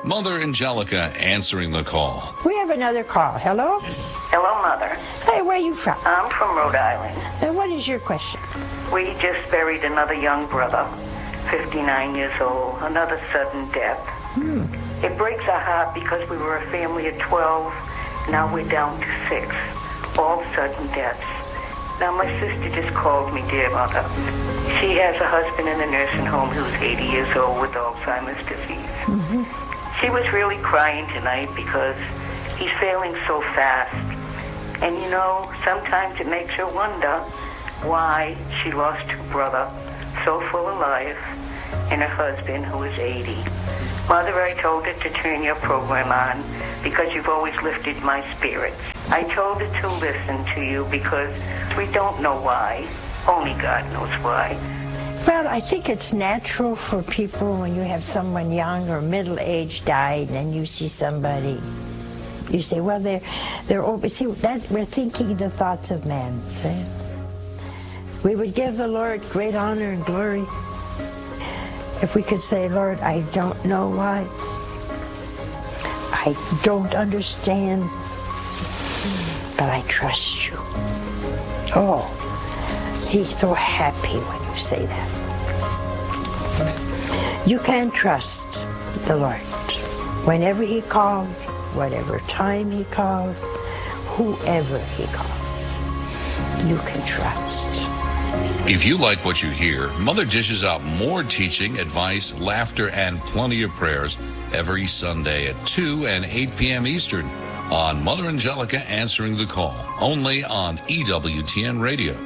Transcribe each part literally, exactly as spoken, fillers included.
Mother Angelica answering the call. We have another call. Hello? Hello, Mother. Hey, where are you from? I'm from Rhode Island. And what is your question? We just buried another young brother, fifty-nine years old, another sudden death. Hmm. It breaks our heart because we were a family of twelve. Now we're down to six. All sudden deaths. Now my sister just called me, dear Mother. She has a husband in a nursing home who's eighty years old with Alzheimer's disease. Mm-hmm. She was really crying tonight because he's failing so fast. And you know, sometimes it makes her wonder why she lost her brother, so full of life, and her husband who is eighty. Mother, I told her to turn your program on because you've always lifted my spirits. I told her to listen to you because we don't know why. Only God knows why. Well, I think it's natural for people when you have someone young or middle-aged died and then you see somebody, you say, well, they're, they're over. See, that, we're thinking the thoughts of man. See? We would give the Lord great honor and glory if we could say, Lord, I don't know why. I don't understand, but I trust you. Oh, he's so happy when you say that. You can trust the Lord. Whenever he calls, whatever time he calls, whoever he calls, you can trust. If you like what you hear, Mother dishes out more teaching, advice, laughter, and plenty of prayers every Sunday at two and eight p.m. Eastern on Mother Angelica Answering the Call, only on E W T N Radio.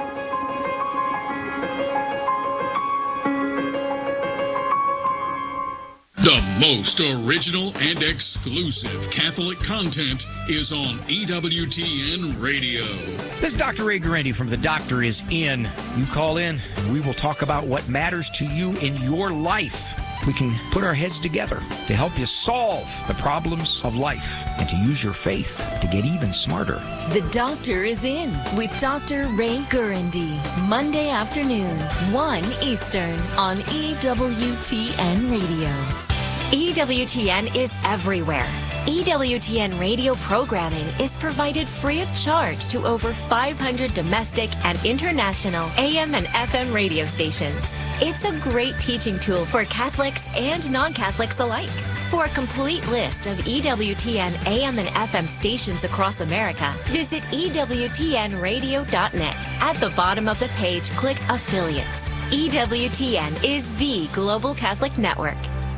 The most original and exclusive Catholic content is on E W T N Radio. This is Doctor Ray Guarendi from The Doctor Is In. You call in, and we will talk about what matters to you in your life. We can put our heads together to help you solve the problems of life and to use your faith to get even smarter. The Doctor Is In with Doctor Ray Guarendi. Monday afternoon, one Eastern on E W T N Radio. E W T N is everywhere. E W T N radio programming is provided free of charge to over five hundred domestic and international A M and F M radio stations. It's a great teaching tool for Catholics and non-Catholics alike. For a complete list of E W T N A M and F M stations across America, visit E W T N radio dot net. At the bottom of the page, click Affiliates. E W T N is the global Catholic network.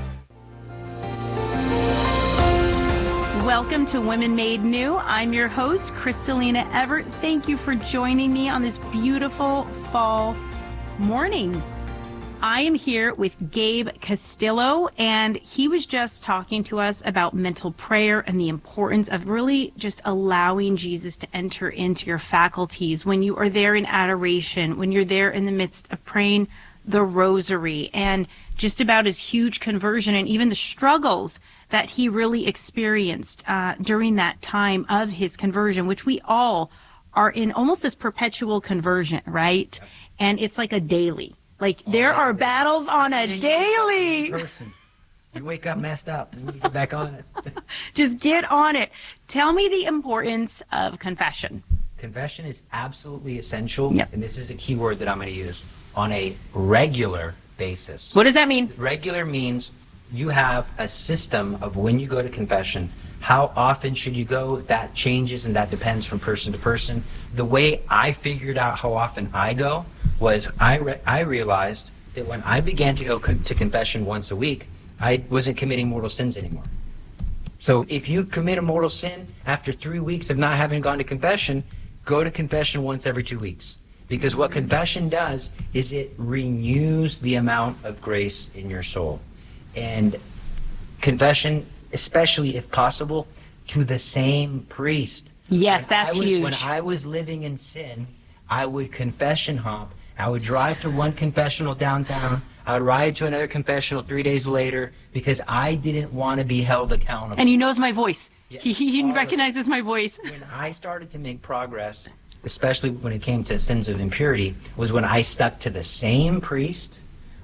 Welcome to Women Made New. I'm your host, Kristalina Everett. Thank you for joining me on this beautiful fall morning. I am here with Gabe Castillo, and he was just talking to us about mental prayer and the importance of really just allowing Jesus to enter into your faculties when you are there in adoration, when you're there in the midst of praying the rosary, and just about his huge conversion and even the struggles that he really experienced uh, during that time of his conversion, which we all are in almost this perpetual conversion, right? Yep. And it's like a daily. Like oh, there are battles on a daily. Person. You wake up messed up and you get back on it. Just get on it. Tell me the importance of confession. Confession is absolutely essential, yep. And this is a key word that I'm going to use, on a regular basis. What does that mean? Regular means you have a system of when you go to confession. How often should you go? That changes, and that depends from person to person. The way I figured out how often I go was I re- I realized that when I began to go co- to confession once a week, I wasn't committing mortal sins anymore. So if you commit a mortal sin after three weeks of not having gone to confession, go to confession once every two weeks. Because what confession does is it renews the amount of grace in your soul. And confession, especially if possible, to the same priest. Yes, when that's I was, huge. When I was living in sin, I would confession hop. I would drive to one confessional downtown. I would ride to another confessional three days later because I didn't want to be held accountable. And he knows my voice. Yes, he he recognizes my voice. When I started to make progress, especially when it came to sins of impurity, was when I stuck to the same priest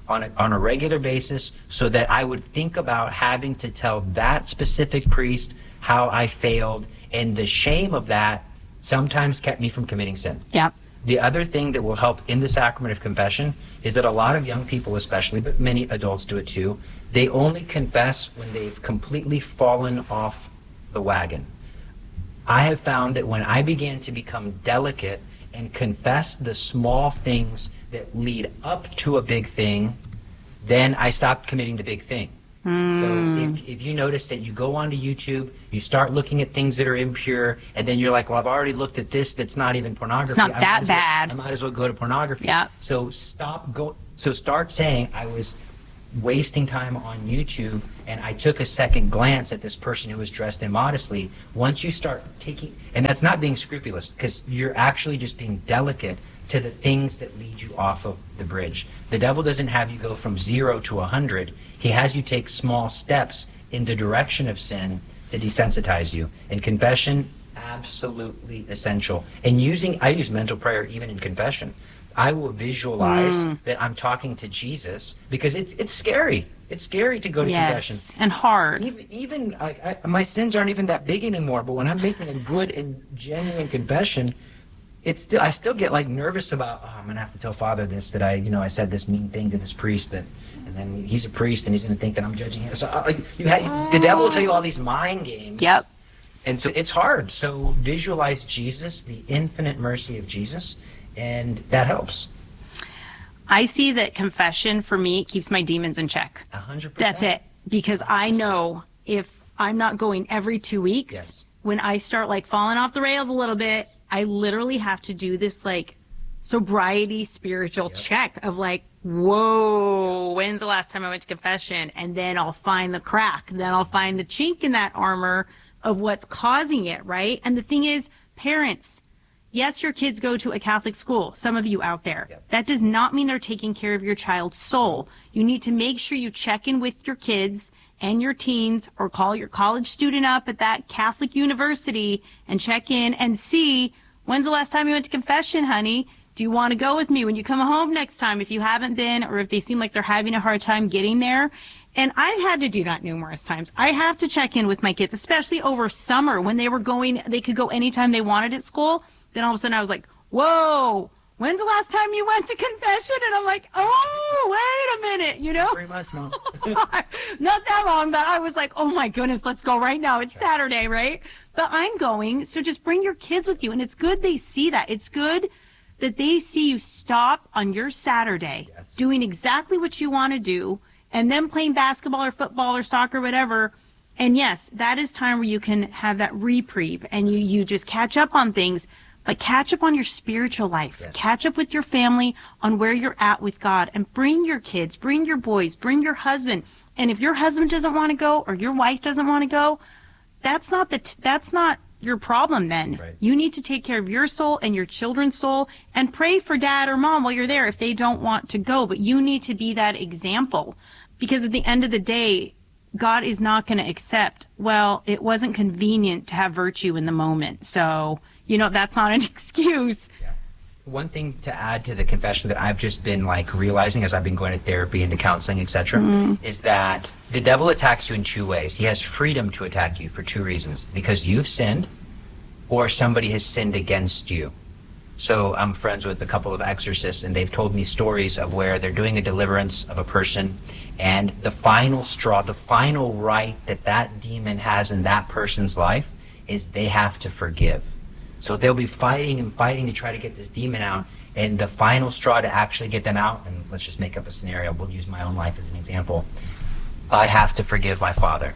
on a, on a regular basis so that I would think about having to tell that specific priest how I failed, and the shame of that sometimes kept me from committing sin. Yeah. The other thing that will help in the sacrament of confession is that a lot of young people especially, but many adults do it too, they only confess when they've completely fallen off the wagon. I have found that when I began to become delicate and confess the small things that lead up to a big thing, then I stopped committing the big thing. Mm. So if, if you notice that you go onto YouTube, you start looking at things that are impure, and then you're like, well, I've already looked at this that's not even pornography. It's not I that well, bad. I might as well go to pornography. Yeah. So stop go. So start saying, I was wasting time on YouTube, and I took a second glance at this person who was dressed immodestly. Once you start taking, and that's not being scrupulous, because you're actually just being delicate to the things that lead you off of the bridge. The devil doesn't have you go from zero to a hundred. He has you take small steps in the direction of sin to desensitize you. And confession, absolutely essential. And using, I use mental prayer even in confession. I will visualize mm. that I'm talking to Jesus, because it's it's scary. It's scary to go to yes, confession. And hard. Even, even like, I, my sins aren't even that big anymore, but when I'm making a good and genuine confession, it's still, I still get like nervous about, oh, I'm gonna have to tell Father this, that I, you know, I said this mean thing to this priest, that, and then he's a priest and he's gonna think that I'm judging him. So like, you had, the devil will tell you all these mind games. Yep. And so it's hard. So visualize Jesus, the infinite mercy of Jesus, and that helps. I see that confession for me keeps my demons in check. A hundred That's percent. it. Because I know if I'm not going every two weeks, yes. when I start like falling off the rails a little bit, I literally have to do this like sobriety spiritual yep. check of like, whoa, when's the last time I went to confession? And then I'll find the crack. Then I'll find the chink in that armor of what's causing it, right? And the thing is, parents, yes, your kids go to a Catholic school, some of you out there. Yep. That does not mean they're taking care of your child's soul. You need to make sure you check in with your kids and your teens, or call your college student up at that Catholic university and check in and see, when's the last time you went to confession, honey? Do you want to go with me when you come home next time if you haven't been, or if they seem like they're having a hard time getting there? And I've had to do that numerous times. I have to check in with my kids, especially over summer when they were going, they could go anytime they wanted at school. Then all of a sudden I was like, whoa, when's the last time you went to confession? And I'm like, oh, wait a minute, you know? Three months, Mom. Not that long, but I was like, oh my goodness, let's go right now. It's Saturday, right? But I'm going, so just bring your kids with you. And it's good they see that. It's good that they see you stop on your Saturday yes. doing exactly what you want to do, and then playing basketball or football or soccer, whatever. And yes, that is time where you can have that reprieve and you, you just catch up on things. But catch up on your spiritual life. Yes. Catch up with your family on where you're at with God, and bring your kids, bring your boys, bring your husband. And if your husband doesn't want to go, or your wife doesn't want to go, that's not the, t- that's not your problem then. Right. You need to take care of your soul and your children's soul, and pray for dad or mom while you're there if they don't want to go. But you need to be that example, because at the end of the day, God is not going to accept, well, it wasn't convenient to have virtue in the moment. So, you know, that's not an excuse. Yeah. One thing to add to the confession that I've just been like realizing as I've been going to therapy and to counseling, et cetera, mm-hmm. is that the devil attacks you in two ways. He has freedom to attack you for two reasons: because you've sinned, or somebody has sinned against you. So I'm friends with a couple of exorcists, and they've told me stories of where they're doing a deliverance of a person, and the final straw, the final right that that demon has in that person's life is they have to forgive. So they'll be fighting and fighting to try to get this demon out, and the final straw to actually get them out, and let's just make up a scenario, we'll use my own life as an example. I have to forgive my father.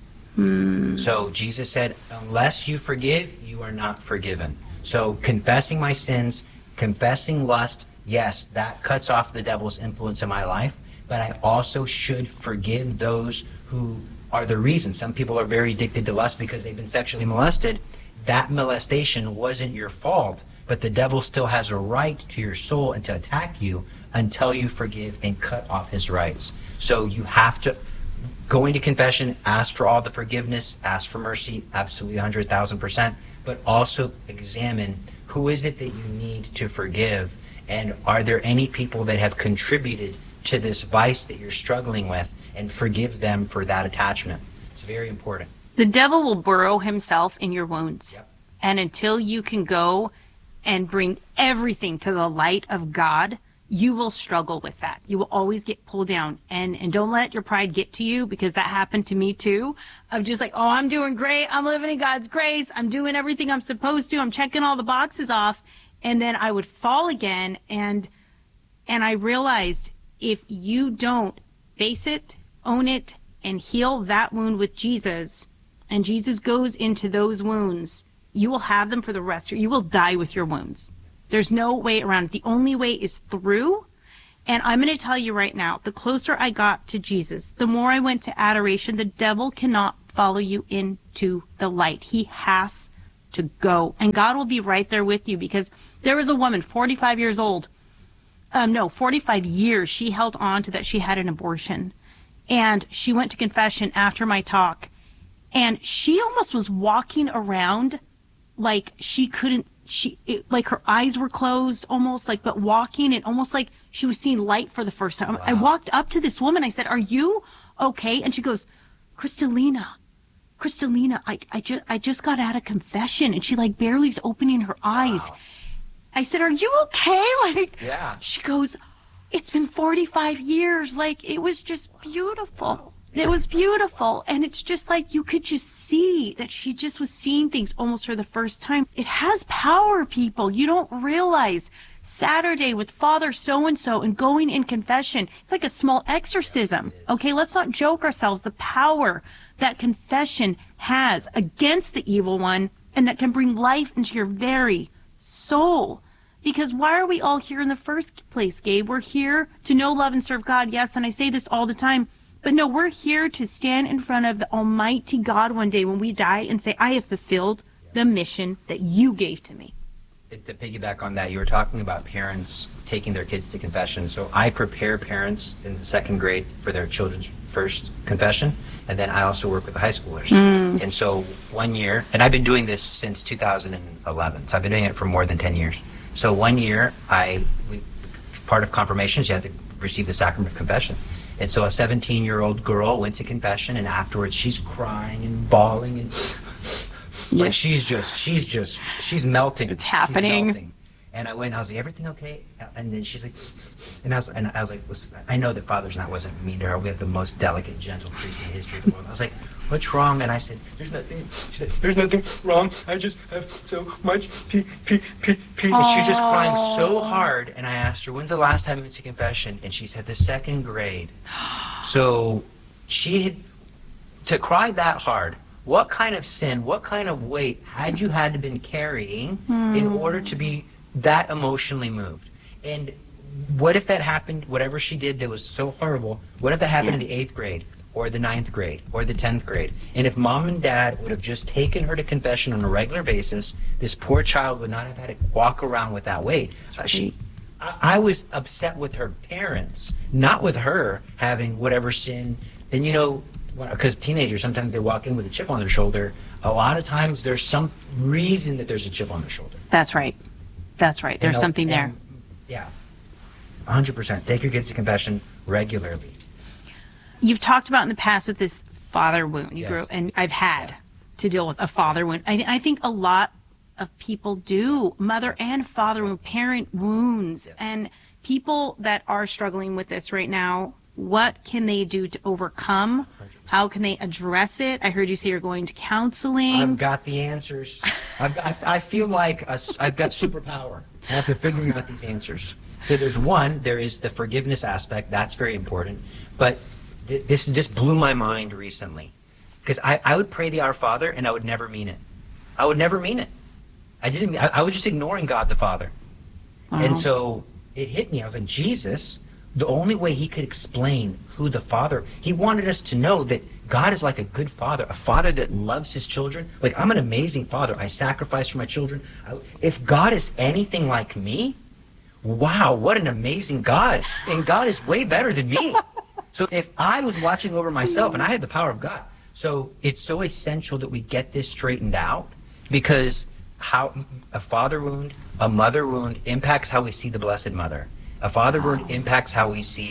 Hmm. So Jesus said, unless you forgive, you are not forgiven. So confessing my sins, confessing lust, yes, that cuts off the devil's influence in my life, but I also should forgive those who are the reason. Some people are very addicted to lust because they've been sexually molested. That molestation wasn't your fault, but the devil still has a right to your soul and to attack you until you forgive and cut off his rights. So you have to go into confession, ask for all the forgiveness, ask for mercy, absolutely one hundred thousand percent, but also examine who is it that you need to forgive, and are there any people that have contributed to this vice that you're struggling with and forgive them for that attachment. It's very important. The devil will burrow himself in your wounds. Yep. And until you can go and bring everything to the light of God, you will struggle with that. You will always get pulled down. And and don't let your pride get to you, because that happened to me too. Of just like, oh, I'm doing great. I'm living in God's grace. I'm doing everything I'm supposed to. I'm checking all the boxes off. And then I would fall again. And and I realized, if you don't face it, own it, and heal that wound with Jesus, and Jesus goes into those wounds, you will have them for the rest of your, you will die with your wounds. There's no way around it. The only way is through. And I'm going to tell you right now, the closer I got to Jesus, the more I went to adoration. The devil cannot follow you into the light. He has to go. And God will be right there with you, because there was a woman, forty-five years old. Um, no, forty-five years she held on to that she had an abortion. And she went to confession after my talk. And she almost was walking around like she couldn't, she, it, like her eyes were closed almost, like, but walking and almost like she was seeing light for the first time. Wow. I walked up to this woman. I said, "Are you okay?" And she goes, Kristalina, Kristalina, I, I just, I just got out of confession. And she like barely is opening her eyes. Wow. I said, "Are you okay?" Like, yeah. She goes, "It's been forty-five years. Like, it was just beautiful." Wow. It was beautiful. And it's just like, you could just see that she just was seeing things almost for the first time. It has power, people. You don't realize. Saturday with Father so-and-so and going in confession, it's like a small exorcism. Okay, let's not joke ourselves. The power that confession has against the evil one, and that can bring life into your very soul. Because why are we all here in the first place, Gabe? We're here to know, love, and serve God. Yes, and I say this all the time. But no, we're here to stand in front of the Almighty God one day when we die and say, "I have fulfilled the mission that you gave to me." To piggyback on that, you were talking about parents taking their kids to confession. So I prepare parents in the second grade for their children's first confession. And then I also work with the high schoolers. Mm. And so one year, and I've been doing this since two thousand eleven. So I've been doing it for more than ten years. So one year, I we, part of confirmation is you have to receive the sacrament of confession. And so a seventeen-year-old girl went to confession, and afterwards she's crying and bawling, and yeah. like she's just, she's just, she's melting. It's happening. Melting. And I went, and I was like, "Everything okay?" And then she's like, and I was, and I was like, Listen, I know that Father's not wasn't mean to her. We have the most delicate, gentle priest in the history of the world. I was like, "What's wrong?" And I said, "There's nothing." She said, "There's nothing wrong. I just have so much peace, peace, peace." And she was just crying so hard. And I asked her, "When's the last time you went to confession?" And she said, "The second grade." So she had to cry that hard. What kind of sin, what kind of weight had you had to been carrying mm. in order to be that emotionally moved? And what if that happened, whatever she did that was so horrible, what if that happened yeah. in the eighth grade or the ninth grade or the tenth grade? And if mom and dad would have just taken her to confession on a regular basis, this poor child would not have had to walk around with that weight. Right. She, I, I was upset with her parents, not with her having whatever sin. And you know, because teenagers, sometimes they walk in with a chip on their shoulder. A lot of times there's some reason that there's a chip on their shoulder. That's right. That's right. There's and, something and, there. Yeah. one hundred percent. Take your kids to confession regularly. You've talked about in the past with this father wound. You yes. grew, and I've had yeah. to deal with a father wound. I, I think a lot of people do. Mother and father wound, parent wounds. Yes. And people that are struggling with this right now, what can they do to overcome? How can they address it? I heard you say you're going to counseling. I've got the answers. I've got, I feel like a, I've got superpower. I have to figure out these answers. So there's one, there is the forgiveness aspect. That's very important. But th- this just blew my mind recently. Because I, I would pray the Our Father and I would never mean it. I would never mean it. I didn't. I, I was just ignoring God the Father. Wow. And so it hit me. I was like, Jesus, the only way he could explain who the Father, he wanted us to know that God is like a good father, a father that loves his children. Like, I'm an amazing father. I sacrifice for my children. I, if God is anything like me, wow, what an amazing God. And God is way better than me. So if I was watching over myself and I had the power of God, so it's so essential that we get this straightened out, because how a father wound, a mother wound impacts how we see the Blessed Mother. A father wound impacts how we see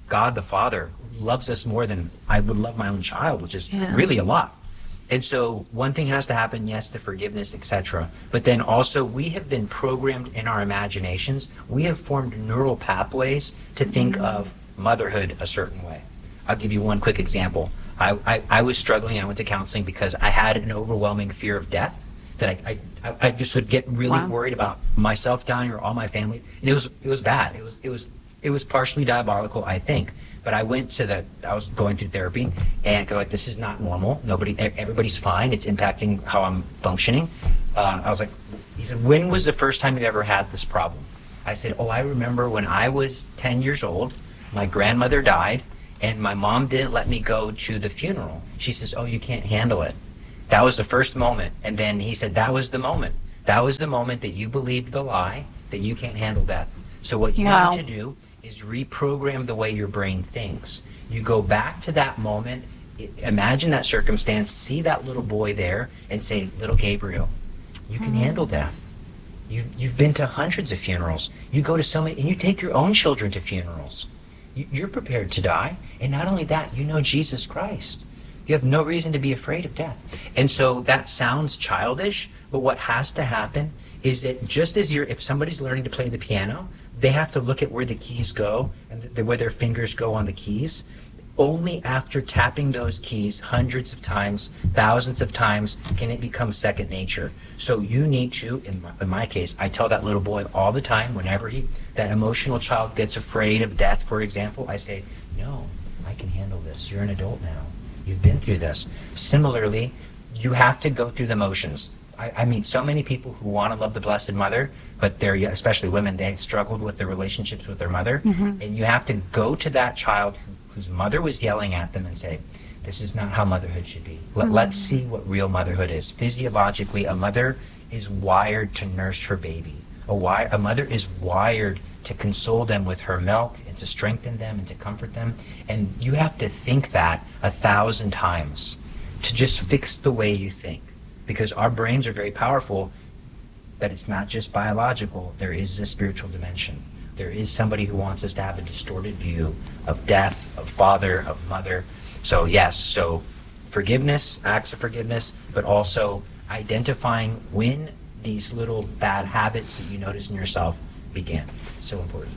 God the Father loves us more than I would love my own child, which is Yeah. really a lot. And so one thing has to happen, yes, the forgiveness, et cetera. But then also we have been programmed in our imaginations. We have formed neural pathways to think Mm-hmm. of motherhood a certain way. I'll give you one quick example. I, I, I was struggling. I went to counseling because I had an overwhelming fear of death that I, I, I just would get really Wow. worried about myself dying or all my family. And it was it was bad. It was it was it was partially diabolical, I think. But I went to the, I was going through therapy, and they're like, this is not normal. Nobody, everybody's fine. It's impacting how I'm functioning. Uh, I was like, he said, when was the first time you ever had this problem? I said, oh, I remember when I was ten years old, my grandmother died, and my mom didn't let me go to the funeral. She says, oh, you can't handle it. That was the first moment. And then he said, that was the moment. That was the moment that you believed the lie, that you can't handle death. So what you Wow. need to do is reprogram the way your brain thinks. You go back to that moment, i- imagine that circumstance, see that little boy there, and say, little Gabriel, you can handle death. You've, you've been to hundreds of funerals. You go to so many, and you take your own children to funerals. You, you're prepared to die. And not only that, you know Jesus Christ. You have no reason to be afraid of death. And so that sounds childish, but what has to happen is that just as you're, if somebody's learning to play the piano, they have to look at where the keys go and the, where their fingers go on the keys. Only after tapping those keys hundreds of times, thousands of times, can it become second nature. So you need to, in my, in my case, I tell that little boy all the time, whenever he, that emotional child gets afraid of death, for example, I say, no, I can handle this. You're an adult now. You've been through this. Similarly, you have to go through the motions. I, I meet so many people who want to love the Blessed Mother, but they're, especially women, they struggled with their relationships with their mother. Mm-hmm. And you have to go to that child who, whose mother was yelling at them and say, this is not how motherhood should be. Let, Mm-hmm. Let's see what real motherhood is. Physiologically, a mother is wired to nurse her baby. A, wi- a mother is wired to console them with her milk and to strengthen them and to comfort them. And you have to think that a thousand times to just fix the way you think. Because our brains are very powerful, but it's not just biological. There is a spiritual dimension. There is somebody who wants us to have a distorted view of death, of father, of mother. So yes, so forgiveness, acts of forgiveness, but also identifying when these little bad habits that you notice in yourself began. So important.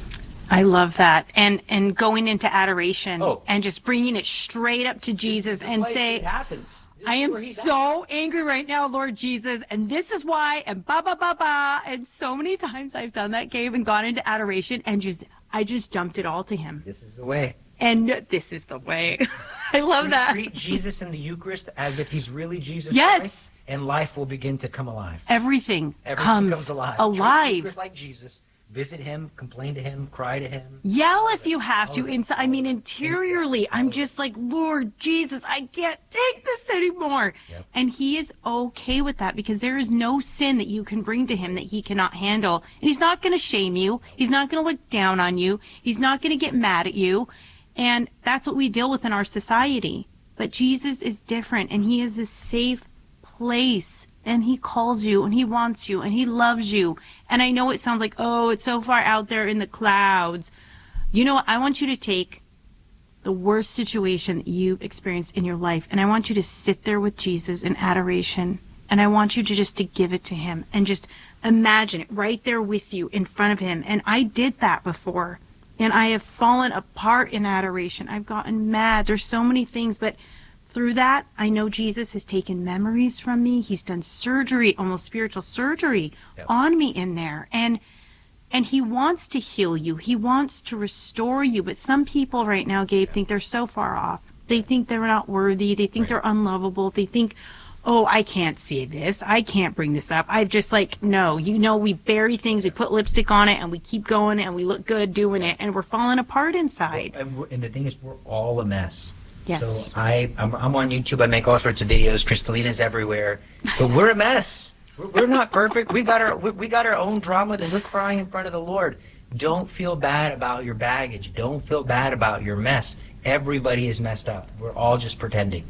I love that. And and going into adoration Oh. and just bringing it straight up to Jesus and say, it happens. I am so angry right now, Lord Jesus, and this is why, and ba ba ba ba. And so many times I've done that, Gabe, and gone into adoration and just I just dumped it all to him. This is the way. And this is the way. I love We that. treat Jesus in the Eucharist as if he's really Jesus Yes. Christ, and life will begin to come alive. Everything, Everything comes, comes alive. Treat the alive. Eucharist like Jesus. Visit him, complain to him, cry to him. Yell if you have to. Inside, I mean, interiorly, I'm just like, Lord Jesus, I can't take this anymore. Yep. And he is okay with that because there is no sin that you can bring to him that he cannot handle. And he's not going to shame you. He's not going to look down on you. He's not going to get mad at you. And that's what we deal with in our society. But Jesus is different, and he is a safe place. And he calls you, and he wants you, and he loves you. And I know it sounds like, oh, it's so far out there in the clouds. You know what? I want you to take the worst situation that you've experienced in your life, and I want you to sit there with Jesus in adoration. And I want you to just to give it to him and just imagine it right there with you in front of him. And I did that before. And I have fallen apart in adoration. I've gotten mad. There's so many things, but through that, I know Jesus has taken memories from me. He's done surgery, almost spiritual surgery, Yep. on me in there. And and he wants to heal you. He wants to restore you. But some people right now, Gabe, think they're so far off. They think they're not worthy. They think they're unlovable. They think, oh, I can't see this. I can't bring this up. I've just like, no, you know, we bury things, we put lipstick on it, and we keep going, and we look good doing it, and we're falling apart inside. And, we're- and the thing is, we're all a mess. Yes. So I, I'm, I'm on YouTube. I make all sorts of videos. Crystalina's everywhere, but we're a mess. We're, we're not perfect. We got our, we, we got our own drama that we're crying in front of the Lord. Don't feel bad about your baggage. Don't feel bad about your mess. Everybody is messed up. We're all just pretending.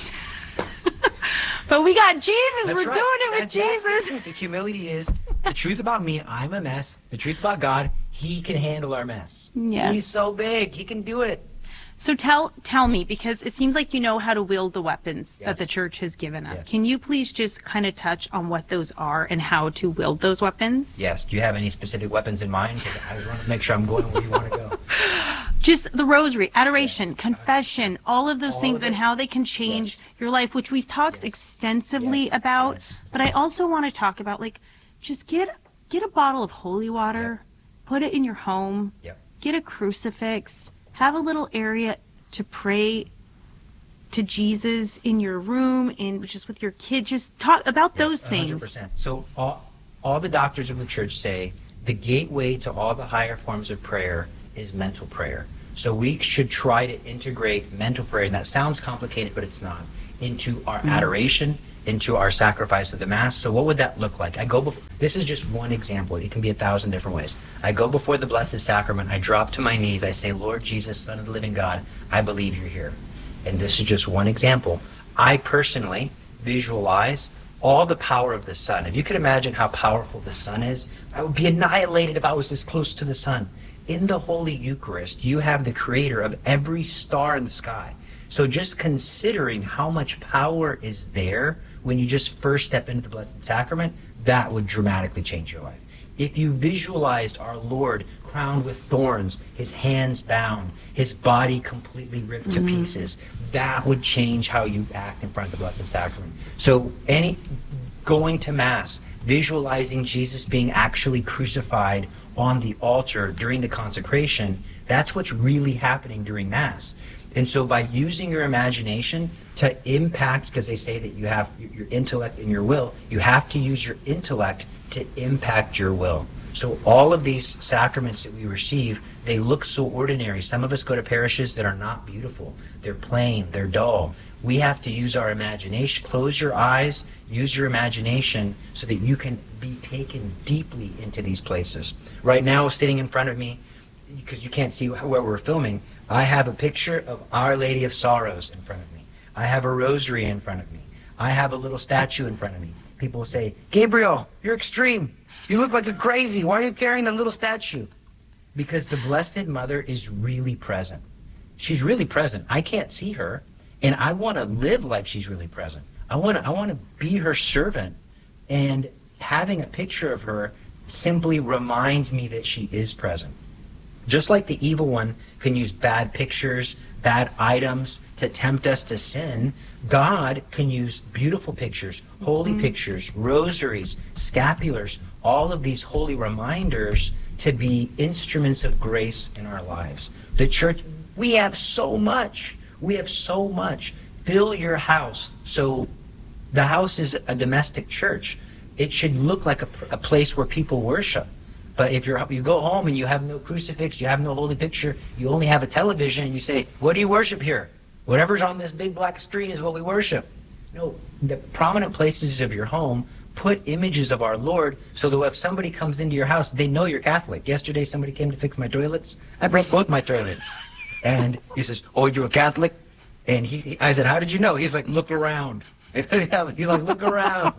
But we got Jesus. That's We're right. doing it with That's- that's the Jesus. truth. The humility is the truth about me. I'm a mess. The truth about God, he can handle our mess. Yes. He's so big. He can do it. So tell tell me, because it seems like you know how to wield the weapons Yes. that the church has given us. Yes. Can you please just kind of touch on what those are and how to wield those weapons? Yes. Do you have any specific weapons in mind? 'Cause I want to make sure I'm going where you want to go. Just the rosary, adoration, Yes. confession, all of those All things of and it. how they can change Yes. your life, which we've talked Yes. extensively Yes. about. Yes. But I also want to talk about, like, just get get a bottle of holy water, put it in your home, Yep. get a crucifix, have a little area to pray to Jesus in your room and just with your kid. Just talk about those one hundred things. percent. So all, all the doctors of the church say the gateway to all the higher forms of prayer is mental prayer. So we should try to integrate mental prayer, and that sounds complicated, but it's not, into our Mm-hmm. adoration, into our sacrifice of the Mass. So what would that look like? I go before, this is just one example. It can be a thousand different ways. I go before the Blessed Sacrament. I drop to my knees. I say, Lord Jesus, Son of the living God, I believe you're here. And this is just one example. I personally visualize all the power of the sun. If you could imagine how powerful the sun is, I would be annihilated if I was this close to the sun. In the Holy Eucharist, you have the creator of every star in the sky. So just considering how much power is there when you just first step into the Blessed Sacrament, that would dramatically change your life. If you visualized our Lord crowned with thorns, his hands bound, his body completely ripped to pieces, that would change how you act in front of the Blessed Sacrament. So any going to Mass, visualizing Jesus being actually crucified on the altar during the consecration, that's what's really happening during Mass. And so by using your imagination to impact, because they say that you have your intellect and your will, you have to use your intellect to impact your will. So all of these sacraments that we receive, they look so ordinary. Some of us go to parishes that are not beautiful. They're plain, they're dull. We have to use our imagination. Close your eyes, use your imagination so that you can be taken deeply into these places. Right now, sitting in front of me, because you can't see where we're filming, I have a picture of Our Lady of Sorrows in front of me. I have a rosary in front of me. I have a little statue in front of me. People say, Gabriel, you're extreme. You look like you're crazy. Why are you carrying a little statue? Because the Blessed Mother is really present. She's really present. I can't see her, and I want to live like she's really present. I want to I want to be her servant, and having a picture of her simply reminds me that she is present. Just like the evil one can use bad pictures, bad items to tempt us to sin, God can use beautiful pictures, holy mm-hmm. pictures, rosaries, scapulars, all of these holy reminders to be instruments of grace in our lives. The church, we have so much. We have so much. Fill your house. So the house is a domestic church. It should look like a, a place where people worship. But if you're, you go home and you have no crucifix, you have no holy picture, you only have a television, and you say, what do you worship here? Whatever's on this big black screen is what we worship. No, the prominent places of your home, put images of our Lord so that if somebody comes into your house, they know you're Catholic. Yesterday, somebody came to fix my toilets. I broke both my toilets. And he says, oh, you're a Catholic? And he, I said, how did you know? He's like, look around. He's like, look around.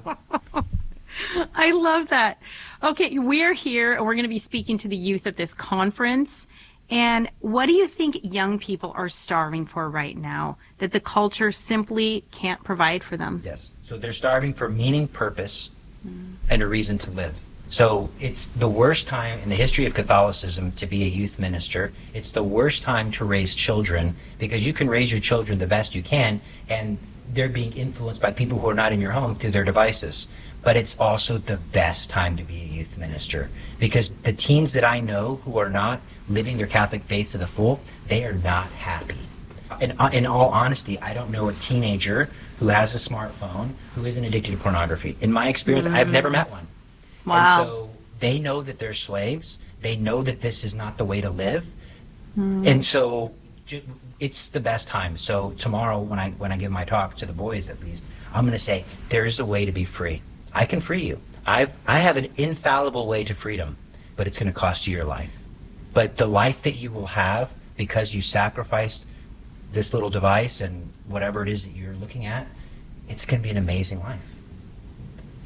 I love that. Okay, we're here and we're going to be speaking to the youth at this conference. And what do you think young people are starving for right now that the culture simply can't provide for them? Yes. So they're starving for meaning, purpose, mm. and a reason to live. So it's the worst time in the history of Catholicism to be a youth minister. It's the worst time to raise children because you can raise your children the best you can, and they're being influenced by people who are not in your home through their devices. But it's also the best time to be a youth minister because the teens that I know who are not living their Catholic faith to the full, they are not happy. And in all honesty, I don't know a teenager who has a smartphone who isn't addicted to pornography. In my experience, mm-hmm. I've never met one. Wow. And so they know that they're slaves. They know that this is not the way to live. Mm. And so it's the best time. So tomorrow when I when I give my talk to the boys at least, I'm going to say there is a way to be free. I can free you. I've, I have an infallible way to freedom, but it's going to cost you your life. But the life that you will have because you sacrificed this little device and whatever it is that you're looking at, it's going to be an amazing life.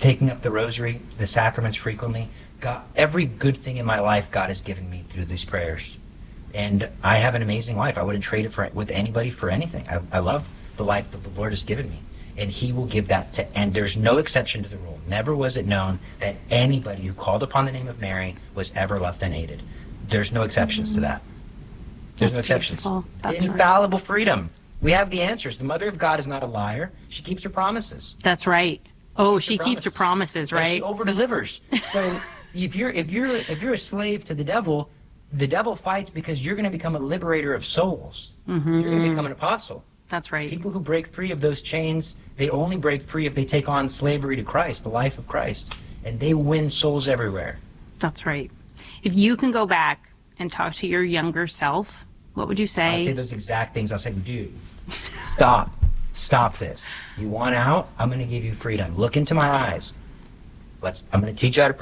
taking up the rosary, the sacraments frequently. God, every good thing in my life God has given me through these prayers. And I have an amazing life. I wouldn't trade it for, with anybody for anything. I, I love the life that the Lord has given me. And he will give that to, and there's no exception to the rule. Never was it known that anybody who called upon the name of Mary was ever left unaided. There's no exceptions to that. There's That's no exceptions. beautiful. That's Infallible freedom. We have the answers. The Mother of God is not a liar. She keeps her promises. That's right. Oh, she her keeps her promises, And right? she over delivers. So if you're if you're if you're a slave to the devil, the devil fights because you're going to become a liberator of souls. Mm-hmm. You're going to become an apostle. That's right. People who break free of those chains, they only break free if they take on slavery to Christ, the life of Christ, and they win souls everywhere. That's right. If you can go back and talk to your younger self, what would you say? I'll say those exact things. I'll say, dude, stop. Stop this. You want out? I'm going to give you freedom. Look into my eyes. Let's. I'm going to teach you how to pray.